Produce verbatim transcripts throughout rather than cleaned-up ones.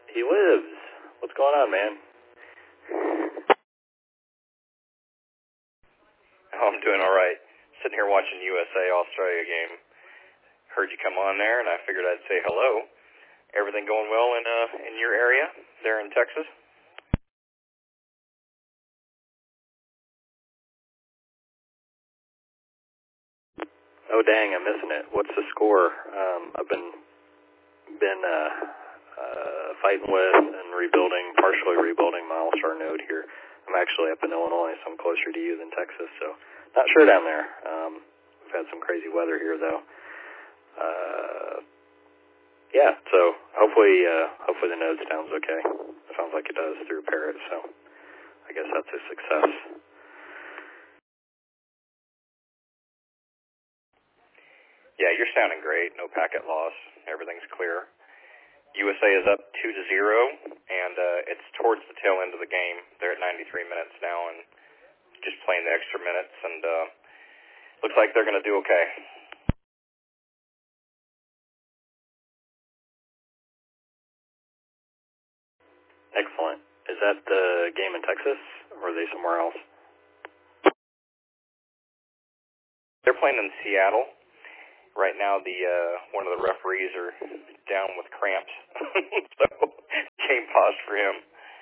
He lives. What's going on, man? Oh, I'm doing all right. Sitting here watching U S A Australia game. Heard you come on there, and I figured I'd say hello. Everything going well in uh in your area there in Texas? Oh, dang, I'm missing it. What's the score? Um, I've been been uh, uh, fighting with and rebuilding, partially rebuilding my All-Star node here. I'm actually up in Illinois, so I'm closer to you than Texas, so not sure down there. Um, we've had some crazy weather here, though. Uh, yeah, so hopefully uh, hopefully the node sounds okay. It sounds like it does through Parrot, so I guess that's a success. Yeah, you're sounding great. No packet loss. Everything's clear. U S A is up two to zero, and uh, it's towards the tail end of the game. They're at ninety-three minutes now, and just playing the extra minutes, and uh, looks like they're going to do okay. Excellent. Is that the game in Texas, or are they somewhere else? They're playing in Seattle. Right now, the uh, one of the referees are down with cramps, so game paused for him.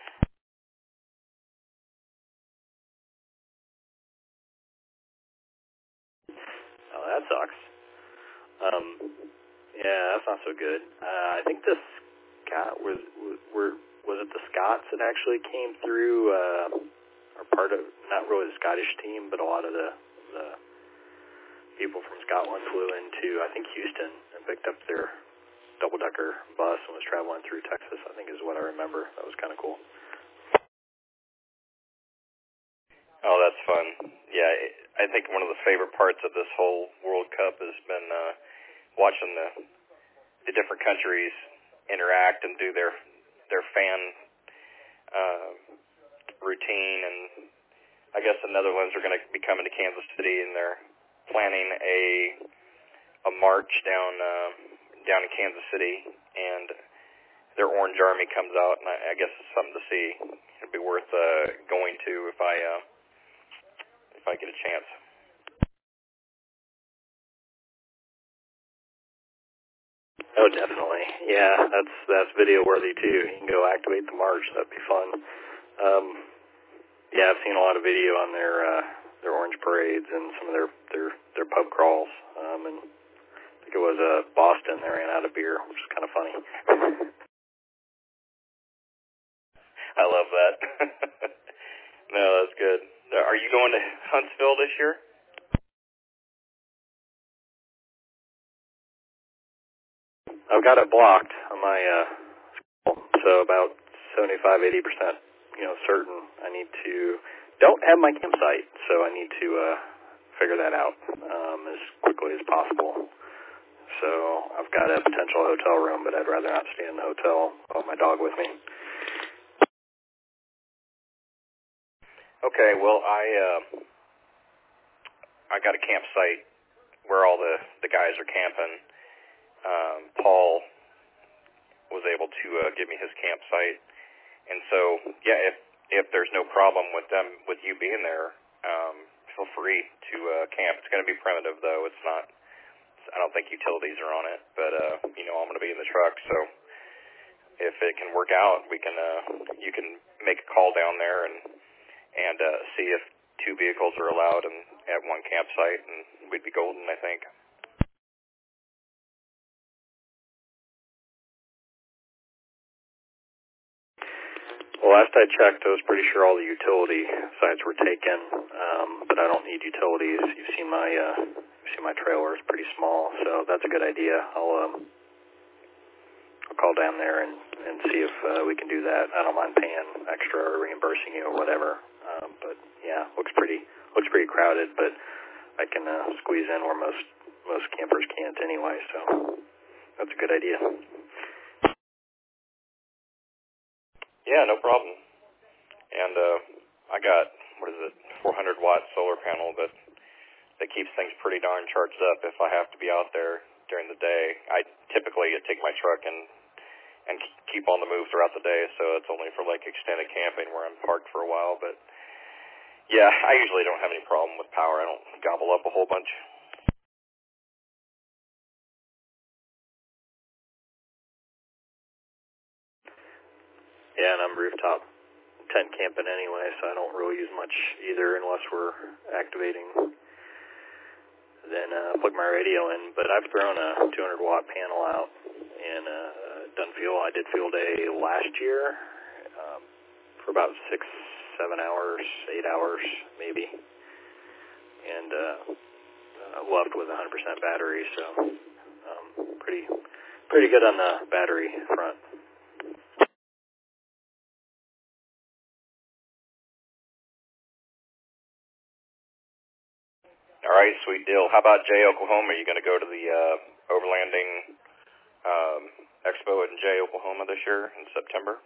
Oh, that sucks. Um, yeah, that's not so good. Uh, I think the Scott was were was it the Scots that actually came through, uh, or part of not really the Scottish team, but a lot of the the people from Scotland flew into I think Houston and picked up their double decker bus and was traveling through Texas. I think is what I remember. That was kind of cool. Oh, that's fun. Yeah, I think one of the favorite parts of this whole World Cup has been uh, watching the the different countries interact and do their their fan uh, routine. And I guess the Netherlands are going to be coming to Kansas City, and they're planning a a march down uh, down in Kansas City, and their Orange Army comes out, and I, I guess it's something to see. It'd be worth uh, going to if I uh, if I get a chance. Oh, definitely. Yeah, that's that's video worthy too. You can go activate the march. That'd be fun. Um, yeah, I've seen a lot of video on their uh, their orange parades and some of their their their pub crawls. Um, and I think it was uh, Boston. They ran out of beer, which is kind of funny. I love that. No, that's good. Are you going to Huntsville this year? I've got it blocked on my uh, school, so about seventy-five, eighty percent, you know, certain. I need to don't have my campsite, so I need to uh, figure that out um, as quickly as possible. So I've got a potential hotel room, but I'd rather not stay in the hotel. I'll have my dog with me. Okay, well, I uh, I got a campsite where all the, the guys are camping. Um, Paul was able to uh, give me his campsite, and so yeah, if if there's no problem with them with you being there, um, feel free to uh, camp. It's going to be primitive though. It's not. I don't think utilities are on it, but uh, you know I'm going to be in the truck, so if it can work out, we can uh, you can make a call down there and and uh, see if two vehicles are allowed in, at one campsite, and we'd be golden, I think. Well, last I checked, I was pretty sure all the utility sites were taken, um, but I don't need utilities. You've seen my uh, you've seen my trailer; it's pretty small, so that's a good idea. I'll um, I'll call down there and, and see if uh, we can do that. I don't mind paying extra or reimbursing you or whatever. Um, but yeah, looks pretty looks pretty crowded, but I can uh, squeeze in where most most campers can't anyway. So that's a good idea. Yeah, no problem. And uh, I got, what is it, four hundred watt solar panel that, that keeps things pretty darn charged up if I have to be out there during the day. I typically take my truck and, and keep on the move throughout the day, so it's only for like extended camping where I'm parked for a while. But yeah, I usually don't have any problem with power. I don't gobble up a whole bunch. Yeah, and I'm rooftop tent camping anyway, so I don't really use much either unless we're activating. Then uh, plug my radio in. But I've thrown a two hundred watt panel out and uh, done field. I did field day last year um, for about six, seven hours, eight hours maybe, and uh, uh, left with one hundred percent battery. So um, pretty, pretty good on the battery front. All right, sweet deal. How about Jay, Oklahoma? Are you going to go to the uh, Overlanding um, Expo in Jay, Oklahoma this year in September?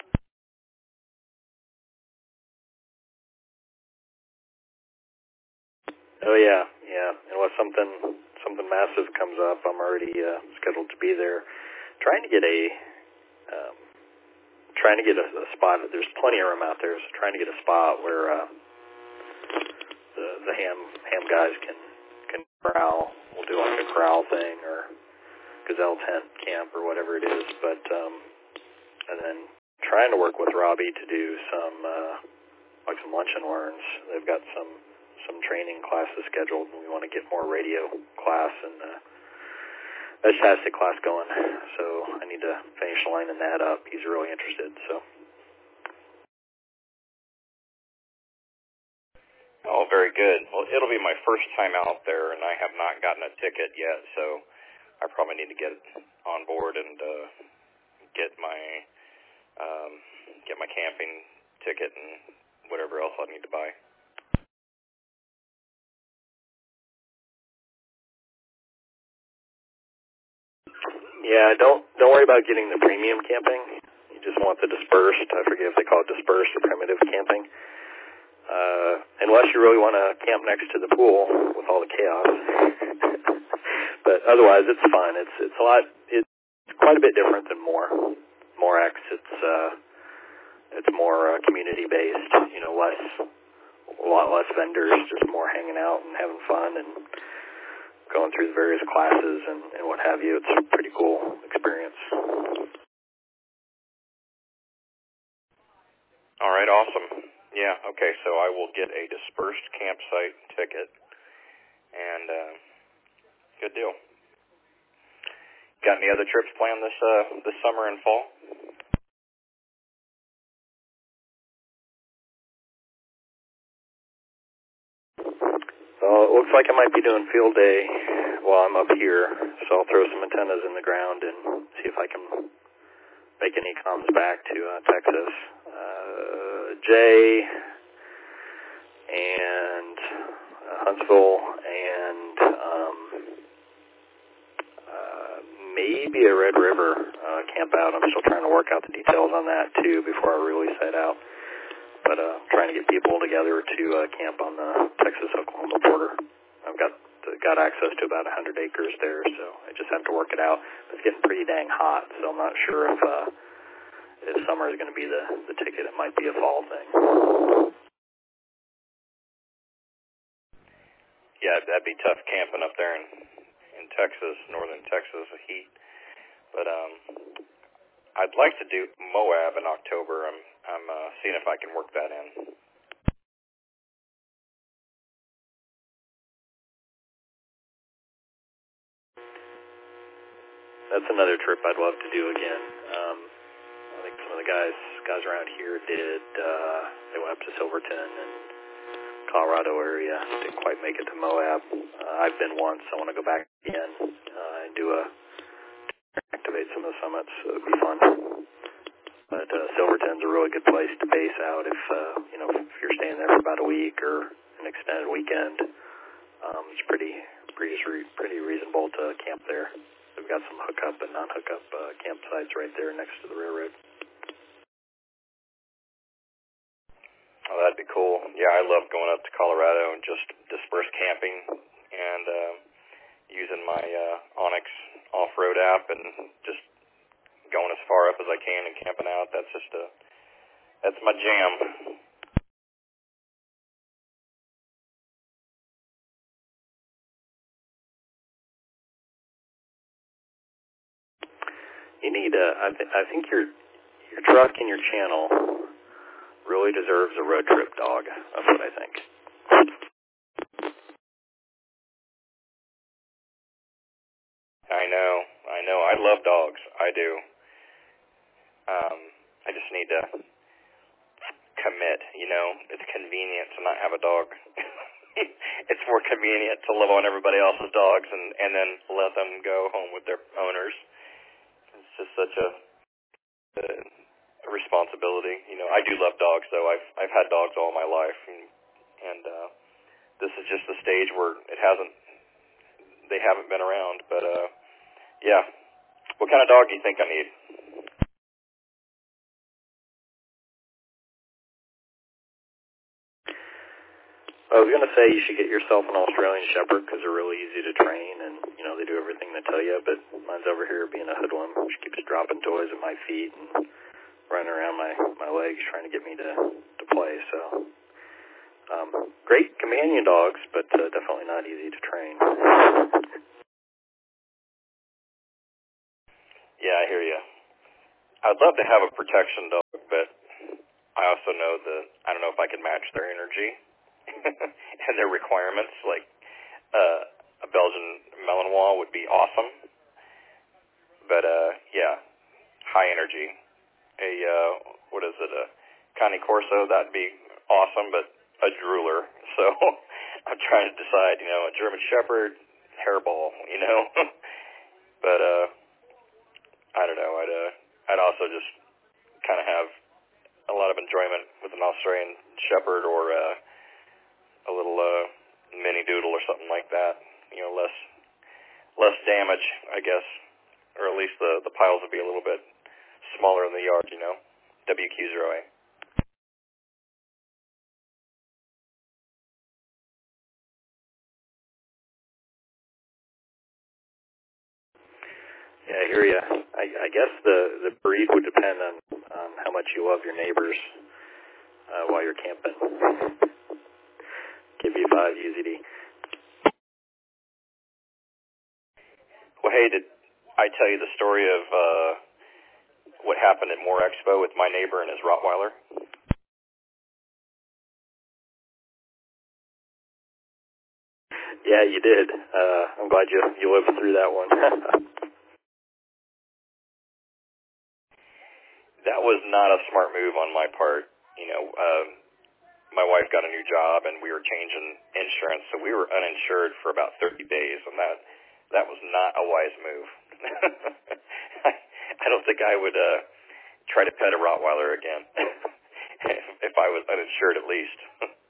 Oh yeah, yeah. Unless something something massive comes up, I'm already uh, scheduled to be there. Trying to get a um, trying to get a, a spot. There's plenty of room out there, so trying to get a spot where uh, the the ham ham guys can can corral. We'll do like a corral thing or gazelle tent camp or whatever it is. But um, and then trying to work with Robbie to do some uh, like some lunch and learns. They've got some some training classes scheduled, and we want to get more radio class and uh, fantastic class going. So I need to finish lining that up. He's really interested. So. Oh, very good. Well, it'll be my first time out there, and I have not gotten a ticket yet, so I probably need to get on board and uh, get my um, get my camping ticket and whatever else I need to buy. Yeah, don't don't worry about getting the premium camping. You just want the dispersed. I forget if they call it dispersed or primitive camping. Uh, unless you really want to camp next to the pool with all the chaos. But otherwise, it's fun. It's it's a lot. It's quite a bit different than more Morex. It's uh, it's more uh, community based. You know, less a lot less vendors, just more hanging out and having fun and going through the various classes and, and what have you. It's a pretty cool experience. All right, awesome. Yeah, okay, so I will get a dispersed campsite ticket, and uh, good deal. Got any other trips planned this uh, this summer and fall? Well, it looks like I might be doing field day while I'm up here, so I'll throw some antennas in the ground and see if I can make any comms back to uh, Texas. Uh, Jay and uh, Huntsville and um, uh, maybe a Red River uh, camp out. I'm still trying to work out the details on that too before I really set out. But uh, trying to get people together to uh, camp on the Texas-Oklahoma border. I've got got access to about one hundred acres there, so I just have to work it out. It's getting pretty dang hot, so I'm not sure if uh, if summer is going to be the, the ticket. It might be a fall thing. Yeah, that'd be tough camping up there in in Texas, northern Texas, with heat. But um, I'd like to do Moab in October. I'm I'm uh, seeing if I can work that in. That's another trip I'd love to do again. Um, I think some of the guys guys around here did. Uh, they went up to Silverton and Colorado area. Didn't quite make it to Moab. Uh, I've been once. I want to go back again uh, and do a activate some of the summits. So it'd be fun. But uh, Silverton's a really good place to base out if uh, you know if you're staying there for about a week or an extended weekend. Um, it's pretty pretty pretty reasonable to camp there. We've got some hookup and non-hookup uh, campsites right there next to the railroad. Oh, that'd be cool. Yeah, I love going up to Colorado and just disperse camping and uh, using my uh, Onyx off-road app and just going as far up as I can and camping out. That's just a, that's my jam. You need a, I, th- I think your your truck and your channel really deserves a road trip dog. That's what I think. I know, I know. I love dogs. I do. Um, I just need to commit, you know. It's convenient to not have a dog. It's more convenient to live on everybody else's dogs and, and then let them go home with their owners. It's just such a, a responsibility. You know, I do love dogs, though. I've I've had dogs all my life, and, and uh, this is just the stage where it hasn't, they haven't been around. But, uh, yeah. What kind of dog do you think I need? I was going to say you should get yourself an Australian Shepherd because they're really easy to train and, you know, they do everything they tell you, but mine's over here being a hoodlum. She keeps dropping toys at my feet and running around my, my legs trying to get me to, to play. So, um, great companion dogs, but uh, definitely not easy to train. Yeah, I hear you. I'd love to have a protection dog, but I also know that I don't know if I can match their energy and their requirements. Like uh, a Belgian Malinois would be awesome, but uh, yeah, high energy. A uh, what is it? A Cane Corso, that'd be awesome, but a drooler. So I'm trying to decide. You know, a German Shepherd, hairball. You know, but uh, I don't know. I'd uh, I'd also just kind of have a lot of enjoyment with an Australian Shepherd or uh, a little uh, mini doodle or something like that. You know, less less damage, I guess, or at least the the piles would be a little bit smaller in the yard. You know, W Q zero A. Yeah, I hear you. I, I guess the, the breed would depend on, on how much you love your neighbors uh, while you're camping. Give you five U Z D. Well, hey, did I tell you the story of uh, what happened at Moore Expo with my neighbor and his Rottweiler? Yeah, you did. Uh, I'm glad you you lived through that one. That was not a smart move on my part. You know, um, my wife got a new job and we were changing insurance, so we were uninsured for about thirty days, and that that was not a wise move. I, I don't think I would uh, try to pet a Rottweiler again if, if I was uninsured, at least.